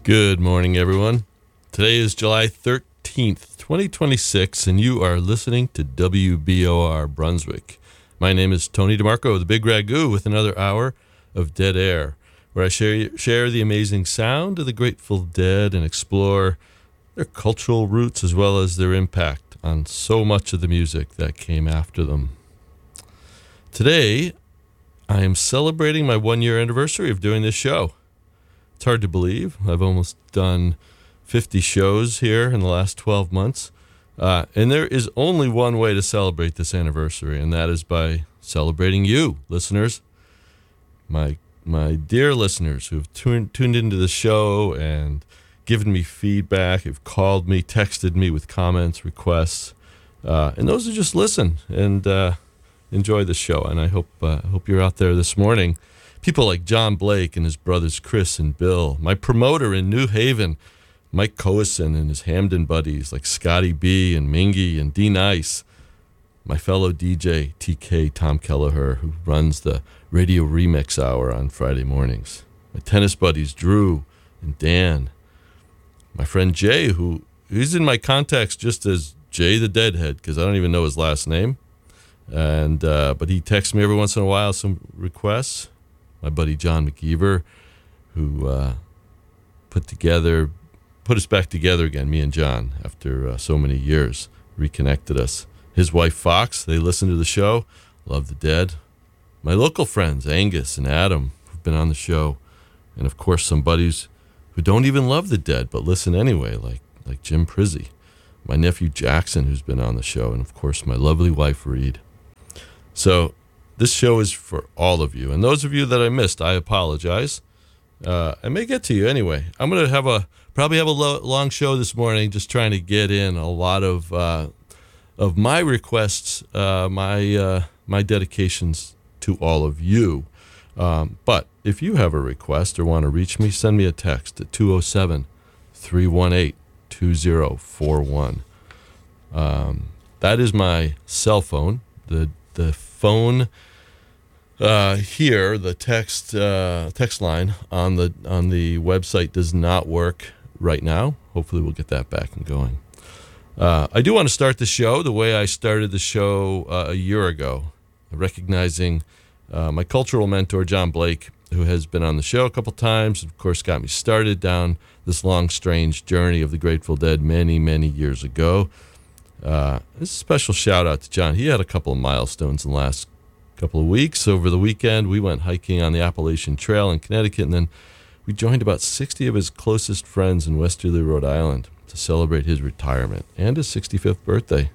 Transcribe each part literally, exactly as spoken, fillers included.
Good morning, everyone. Today is July thirteenth, twenty twenty-six, and you are listening to W B O R Brunswick. My name is Tony DeMarco, the Big Ragu, with another hour of Dead Air, where I share, share the amazing sound of the Grateful Dead and explore their cultural roots as well as their impact on so much of the music that came after them. Today, I am celebrating my one-year anniversary of doing this show. It's hard to believe. I've almost done fifty shows here in the last twelve months. Uh, and there is only one way to celebrate this anniversary, and that is by celebrating you, listeners. My my dear listeners who have tuned, tuned into the show and given me feedback, have called me, texted me with comments, requests. Uh, and those who just listen and uh, enjoy the show. And I hope uh, hope you're out there this morning. People like John Blake and his brothers Chris and Bill, my promoter in New Haven, Mike Coason and his Hamden buddies like Scotty B and Mingy and D Nice, my fellow D J T K Tom Kelleher, who runs the Radio Remix Hour on Friday mornings, my tennis buddies Drew and Dan, my friend Jay, who he's in my contacts just as Jay the Deadhead because I don't even know his last name, and uh, but he texts me every once in a while some requests. My buddy John McGeever, who uh, put together, put us back together again, me and John, after uh, so many years, reconnected us. His wife Fox, they listen to the show, love the Dead. My local friends, Angus and Adam, who've been on the show. And of course, some buddies who don't even love the Dead, but listen anyway, like, like Jim Prizzy. My nephew Jackson, who's been on the show. And of course, my lovely wife, Reed. So, this show is for all of you. And those of you that I missed, I apologize. Uh, I may get to you anyway. I'm going to have a probably have a lo- long show this morning, just trying to get in a lot of uh, of my requests, uh, my uh, my dedications to all of you. Um, but if you have a request or want to reach me, send me a text at two oh seven, three one eight, two oh four one. Um, that is my cell phone. The the phone uh, here, the text uh, text line on the on the website does not work right now. Hopefully, we'll get that back and going. Uh, I do want to start the show the way I started the show uh, a year ago, recognizing uh, my cultural mentor John Blake, who has been on the show a couple times. Of course, got me started down this long, strange journey of the Grateful Dead many, many years ago. Uh, this is a special shout out to John. He had a couple of milestones in the last couple of weeks. Over the weekend, we went hiking on the Appalachian Trail in Connecticut, and then we joined about sixty of his closest friends in Westerly, Rhode Island to celebrate his retirement and his sixty-fifth birthday.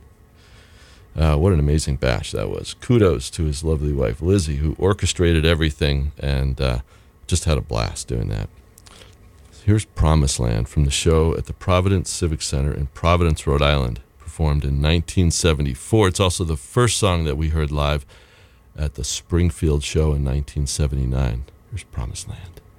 Uh, what an amazing bash that was. Kudos to his lovely wife, Lizzie, who orchestrated everything and uh, just had a blast doing that. Here's Promised Land from the show at the Providence Civic Center in Providence, Rhode Island. Performed in nineteen seventy-four. It's also the first song that we heard live at the Springfield show in nineteen seventy-nine. Here's Promised Land.